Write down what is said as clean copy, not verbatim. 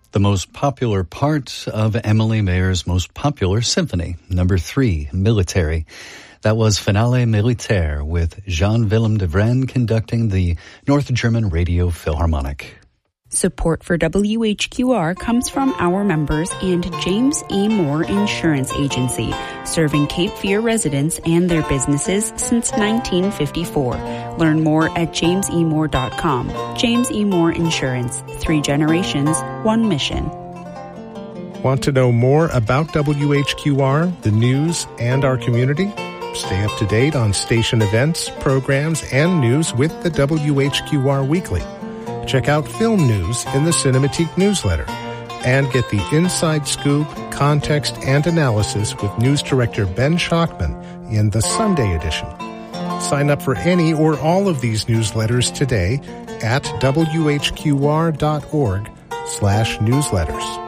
The most popular part of Emily Mayer's most popular symphony, number 3, Military. That was Finale Militaire with Jean-Willem de Vrenne conducting the North German Radio Philharmonic. Support for WHQR comes from our members and James E. Moore Insurance Agency, serving Cape Fear residents and their businesses since 1954. Learn more at jamesemore.com. James E. Moore Insurance. 3 generations, 1 mission. Want to know more about WHQR, the news, and our community? Stay up to date on station events, programs, and news with the WHQR Weekly. Check out film news in the Cinematique newsletter and get the inside scoop, context, and analysis with news director Ben Schachman in the Sunday edition. Sign up for any or all of these newsletters today at whqr.org/newsletters.